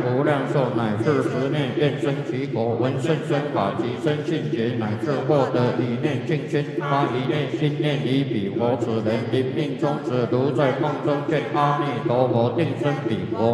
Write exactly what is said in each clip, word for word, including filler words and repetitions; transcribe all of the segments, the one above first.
无量寿，乃至十念愿生其国，闻甚深法，及生信解，乃至获得一念净心。发一念心念于彼佛，此人临命终止，如在梦中见阿弥陀佛，定生彼国。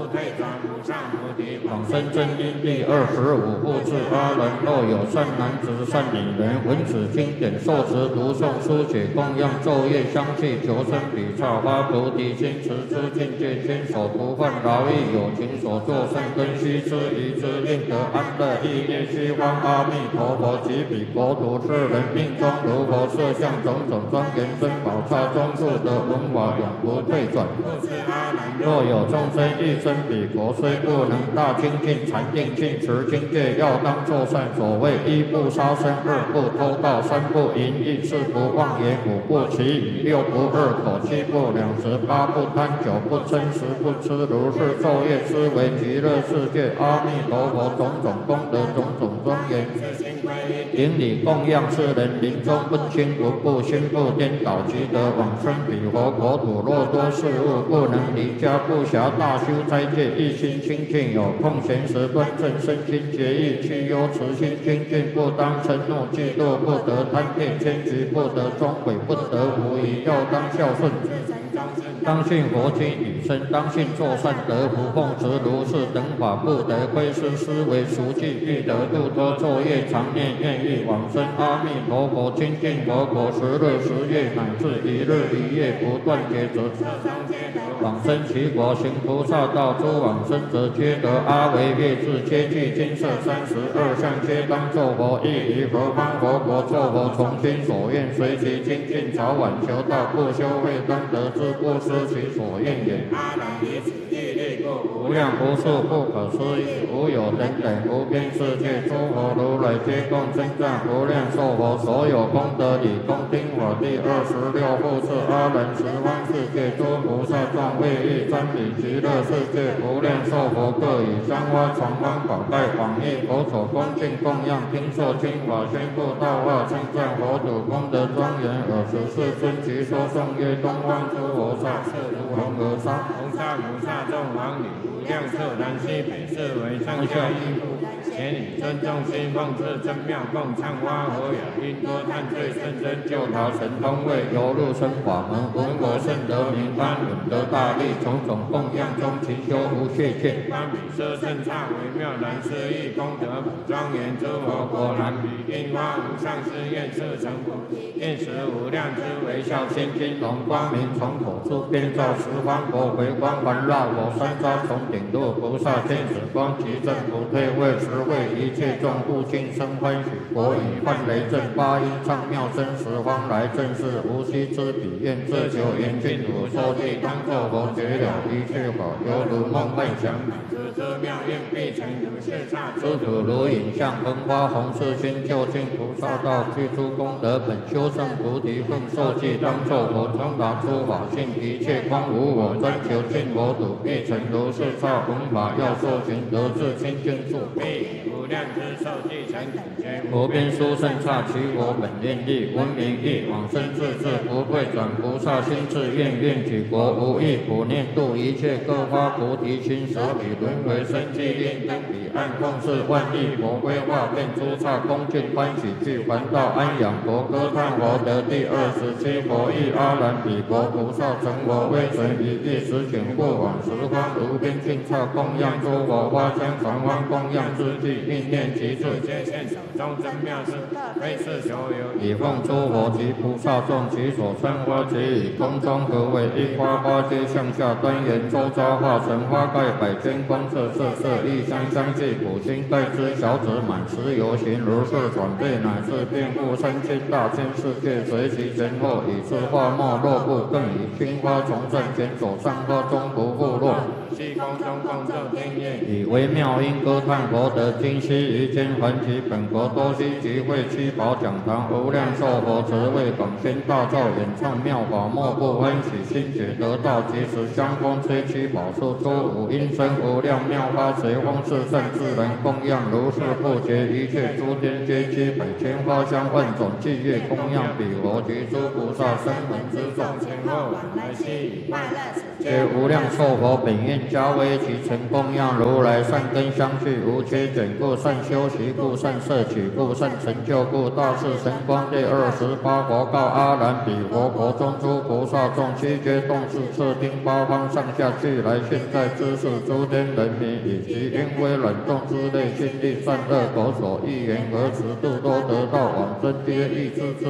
往生正因第二十五复次阿人，若有善男子、善女人，闻此经典，受持读诵、书写、供养、昼夜相继，求生彼刹，发菩提心，持之境界，坚守不犯劳役，有情所作善根，须知于之，令得安乐。意念虚方阿弥陀佛，及彼国土是人命中，如佛设相种种庄严珍宝刹中住得文法，永不退转。若有众生欲生彼国，虽不能大精进禅定尽持经戒，要当作善。所谓一不杀生，二不偷盗，三不淫逸，四不妄言，五不绮语，六不二口，七不两舌，八不贪酒，不嗔，十不痴。如是昼夜思维极乐世界阿弥陀佛种种功德，种种庄严。顶礼供养世人，临终不轻不怖，心不颠倒，即得往生彼佛国土。若多事物不能离家，不暇大修斋戒，一心清净，有空闲时端正身心节义，去忧慈心精进，不当嗔怒嫉妒，不得贪恋奸局，不得终毁，不得无疑，要当孝顺。当信佛经语声，当信作善得福，奉持如是等法，不得窥视思维熟记，欲得度脱昼夜常念愿意往生阿弥陀佛清净佛国，十日十夜乃至一日一夜不断皆得往生其国。行菩萨道，诸往生者皆得阿惟越致，皆具金色三十二相，皆当作佛。亦于何方佛国作佛，从心所愿，随其精进，早晚求道，不修慧当得之，不失其所愿也。无量无数不可思议，无有等等无边世界，诸佛如来皆共称赞无量寿佛，所有功德理恭听法。第二十六复次阿人，十方世界诸菩萨众为欲瞻礼极乐世界无量寿佛，各以香花传方宝盖广益佛所恭敬供养，听受经法，宣布道化，称赞佛祖功德庄严。尔时世尊即说颂曰：东方诸菩萨是如恒河沙，红沙菩萨众王女，无量寿南西北，是为上下一夫。且你尊重心奉至真妙供，唱花和雅音歌叹最甚深，救逃神通位，游入生法门，闻我甚得名堪，闻得大利，种种供养中，勤修无懈欠。堪比奢胜刹微妙难思议，功德普庄严，诸佛果然比樱花无上誓愿，是成佛。应时无量之微笑心经，龙光明从口出，遍照十方国，回光环绕我三匝，从顶度菩萨见此光，即正不退位，实会一切众不尽生欢喜。我以幻雷震八音唱妙声，十方来正是无息之彼，愿自求严净土，说地当作佛，觉了一切法，犹如梦幻想。之妙愿必成如是刹，诸土如影像，喷花红世心，究竟菩萨道，具诸功德本，修正菩提分，受记当作佛，通达诸法性，一切光无我，专求尽佛土，必成如是刹。闻法要受行，得至清净处，必无量之寿继承苦觉。无边殊胜刹，其我本愿力，闻名义，往生自治，不退转。菩萨心志愿，愿举国无异，普念度一切，各发菩提心，舍彼轮回生机，令登彼岸，奉事万亿佛规划，遍诸刹恭敬欢喜，具还道安养佛，歌叹佛得第二十七佛意。阿难彼国菩萨成佛，威神以一时请过往十方无边尽刹，供养诸佛花香传方供养之际，应念其处，皆现手中真妙事，非是求有，以奉诸佛及菩萨众，其所参花皆以空中合为一花，花皆向下端严，周遭化成花盖，百千光色，色色异香相继，普心盖之小子满十游行，如是转变，乃至遍覆三千大千世界，随其前后，以是花没落不，更以青花从正前手上花中不复落。虚空中共奏天乐，以微妙音歌叹佛得今昔于间，还其本国多悉集会七宝讲堂，无量寿佛慈为广宣大造，演唱妙法，莫不欢喜心觉得道，即时香风吹七宝树，诸五音声无量妙法，随风是圣智人供养，如是不绝，一切诸天皆悉百千花香万种伎乐供养彼佛及诸菩萨声闻之众，前后往来悉以快乐。 皆无量寿佛本愿加为其成供养如来善根相续无缺卷故善修习故善摄取故善成就故大士神光第二十八佛告阿难比佛国中诸菩萨众悉皆动视彻听八方上下俱来现在知识诸天人民以及因为冷冻之类心力善恶口所欲言而持度都得到往生皆欲知之。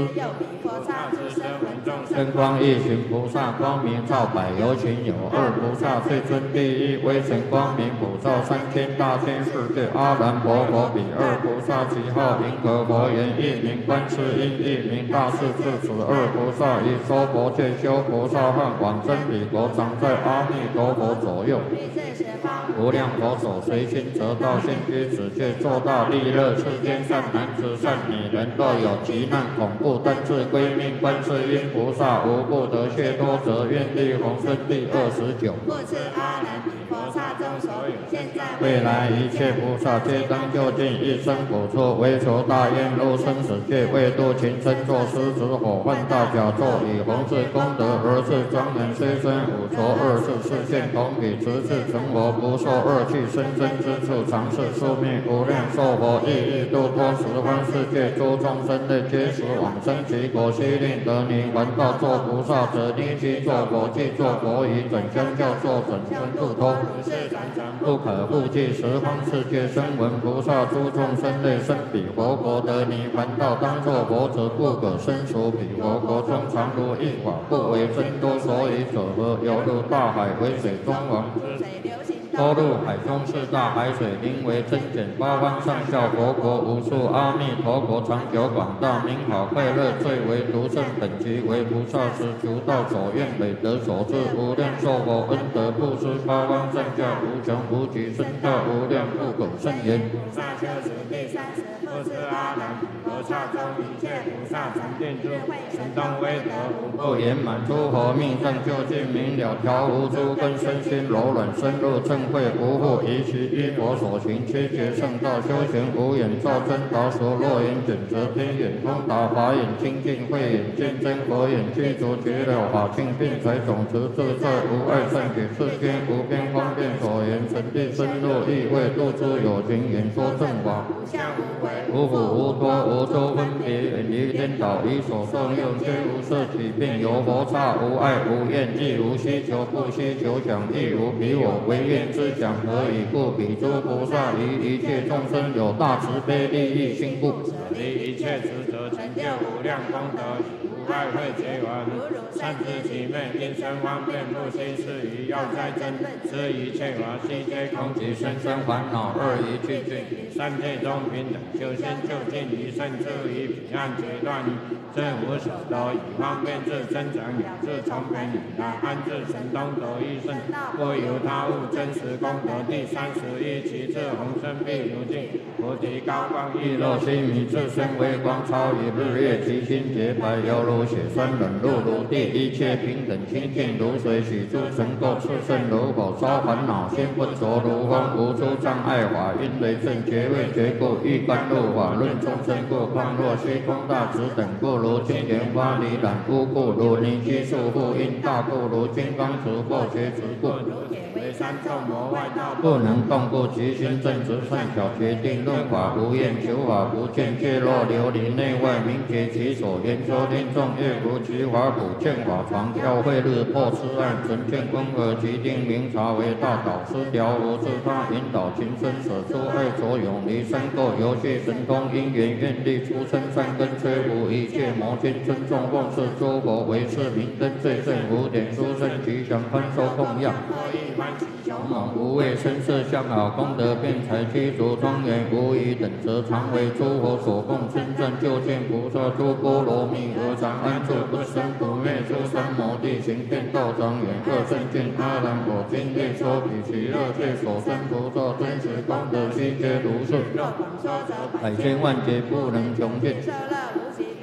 真光一行菩萨光明照百有情有二菩萨最尊第一微尘光明普照三千大千世界阿难佛佛比二菩萨其号银河佛言一名观世音一名大势至此二菩萨以说佛戒修菩萨和往生彼国常在阿弥陀佛左右。无量佛手随心得道现居此界作大利乐世间善男子善女人若有急难恐怖但自归命观世音菩萨无不得解脱者愿力宏生第二十九。故此阿难比佛刹中所有现在未来一切菩萨皆当就近一生补处为求大愿入生死界为度群生作狮子火犯大甲咒以弘誓功德而是庄严虽身五浊二世视线同比直至成佛不受二趣生生之处常是宿命无量寿佛亦欲度脱十方世界诸众生类皆时往生其国悉令得泥还道作菩萨者逆其作佛即作佛以准相教作准身度脱不可复计十方世界声闻菩萨诸众生类生彼佛国得泥还道当作佛者不可生属彼佛国中常如一法不为真多所以者何犹如大海为水中王多入海中四大海水名为真简八方上下佛国无数阿弥陀国长久广大名好快乐最为独胜本集为菩萨时求道所愿美德所致无量寿佛恩德布施八方上下无穷无极深大无量不可胜言。菩萨修持第三十不知阿难比佛刹中一切菩萨常见诸神通威德无不圆满诸佛命正究竟明了调无诸根身心柔软深入正会无复依其依佛所行切结圣道修行无眼照真达所若眼准则天眼通达法眼清净慧眼见真佛眼具足绝了法性并财总持自在无碍善解世间无边方便所言神地深入意味度诸有情言说正法无相无为无苦无脱无周分别远离颠倒以所受用皆无色起并有佛刹无爱无厌亦无希求不希求想亦无彼我为愿之想何以故彼诸菩萨于一切众生有大慈悲利益心故离一切执着成就无量功德无爱会结缘善知其昧因生方便不心是于要哉真知一切法悉皆空即生生烦恼二一去尽三界中平等修心就近于胜处于彼岸决断正无所得以方便自增长养自从本以来安置神通得益胜不由他物真实功德第三十一其智宏生必如镜菩提高光亦若须弥自身微光超于日月其心洁白犹如血酸冷露如地一切平等清净如水许诸尘垢炽盛如火烧烦恼心不着如风无诸障碍法因雷震觉位觉故欲甘露法论众生故况若虚空大慈等故如金莲花离染污故如泥居束缚因大故如金刚持或觉持故三众魔外道不能动故其心正直善巧决定论法无厌求法不见界若琉璃内外明觉其所言说听众乐如其法普见法常教会日破痴案纯见光而其定明察为大导师调无自他引导情深舍出爱所永离三垢游戏神通因缘愿力出生善根摧伏一切魔君尊重奉事诸佛为是明灯最胜五点殊胜吉祥欢收供养勇猛无畏声色相好功德辩才具足庄严无疑等则常为诸佛所供称赞究竟菩萨诸波罗蜜何常安住不生不灭诸三摩地行遍道庄严各圣见阿难我今愿说彼其乐界所生菩萨真实功德悉皆如是百千万劫不能穷尽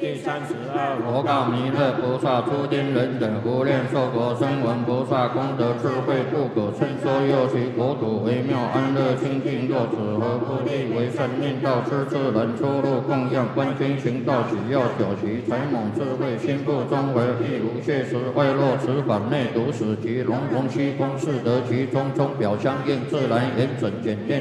第三十二罗告弥勒菩萨、诸天人等无量寿佛声闻菩萨功德智慧不可称说，又其国土微妙安乐清净，若此何不利为善念道知自然出入供养观经行道喜要九习才猛智慧心不中为亦无谢时外落此法内独使其龙龙虚空是得其中中表相应自然严整简练